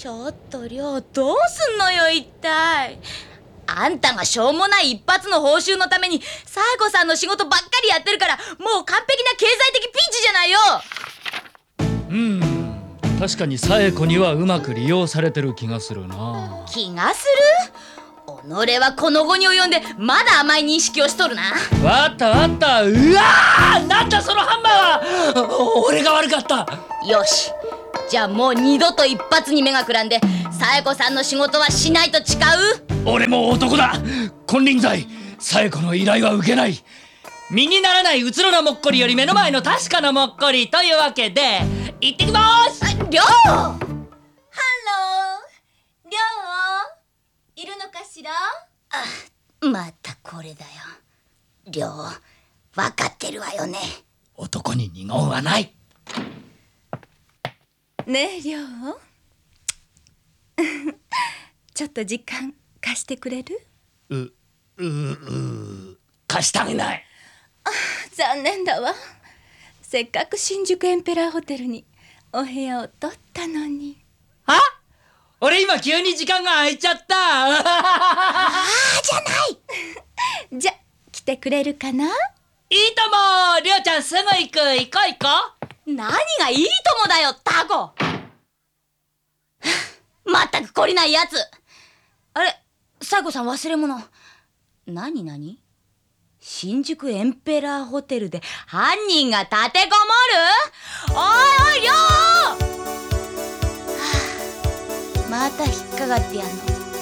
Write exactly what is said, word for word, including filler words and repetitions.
ちょっとりょう、どうすんのよ一体。あんたがしょうもない一発の報酬のためにサエコさんの仕事ばっかりやってるから、もう完璧な経済的ピンチじゃないよ。 うーん、確かにサエコにはうまく利用されてる気がするな。 気がする？己はこの後に及んでまだ甘い認識をしとるな。 わったわった。うわー、なんだそのハンマーは。俺が悪かった。 よし、じゃあもう二度と一発に目がくらんでサエコさんの仕事はしないと誓う？ 俺も男だ。金輪際サエコの依頼は受けない。身にならないうつろなもっこりより目の前の確かなもっこりというわけで行ってきまーす。 りょう、 ハロー、りょういるのかしら？ あ、またこれだよ。りょう、わかってるわよね。 男に二言はない。 ねえりょうちょっと時間貸してくれる？ う、う、う、貸してあげない。 残念だわ。せっかく新宿エンペラーホテルにお部屋を取ったのに。 は？俺今急に時間が空いちゃった。 ああじゃないじゃ、来てくれるかな？ いいとも。りょうちゃんすぐ行く。行こう行こ何がいいともだよタコ。まったく懲りないやつ。あれ、サエコさん忘れ物。何何？新宿エンペラーホテルで犯人が立てこもる？おいおいりょう、はあ、また引っかかってやんの。